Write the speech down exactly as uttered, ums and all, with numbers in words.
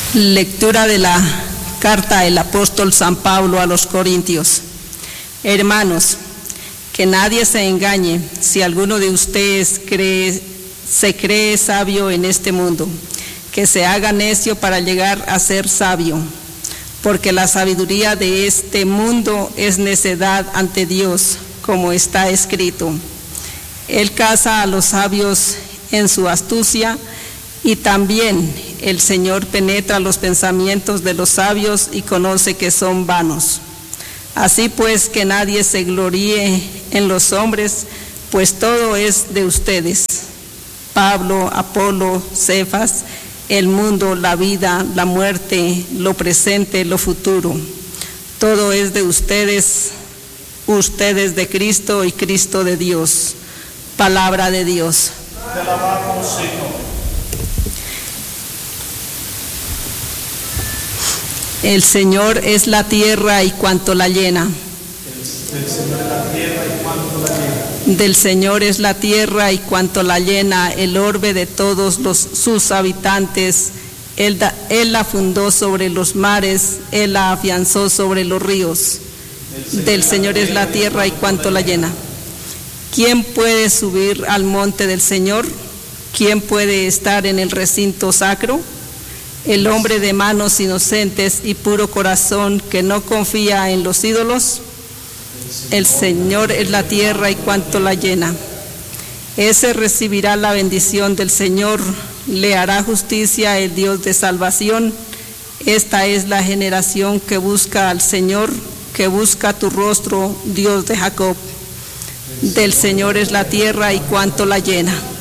Lectura de la carta del apóstol San Pablo a los Corintios. Hermanos, que nadie se engañe. Si alguno de ustedes cree, se cree sabio en este mundo, que se haga necio para llegar a ser sabio, porque la sabiduría de este mundo es necedad ante Dios, como está escrito. Él caza a los sabios en su astucia, y también el Señor penetra los pensamientos de los sabios y conoce que son vanos. Así pues, que nadie se gloríe en los hombres, pues todo es de ustedes. Pablo, Apolo, Cefas, el mundo, la vida, la muerte, lo presente, lo futuro. Todo es de ustedes, ustedes de Cristo y Cristo de Dios. Palabra de Dios. Te alabamos, Señor. El Señor es la tierra y cuanto la llena. Del Señor es la tierra y cuanto la llena. Del Señor es la tierra y cuanto la llena, el orbe de todos los, sus habitantes. Él, da, él la fundó sobre los mares, Él la afianzó sobre los ríos. Del Señor es la tierra y cuanto la llena. ¿Quién puede subir al monte del Señor? ¿Quién puede estar en el recinto sacro? El hombre de manos inocentes y puro corazón, que no confía en los ídolos. El Señor es la tierra y cuanto la llena. Ese recibirá la bendición del Señor, le hará justicia el Dios de salvación. Esta es la generación que busca al Señor, que busca tu rostro, Dios de Jacob. Del Señor es la tierra y cuanto la llena.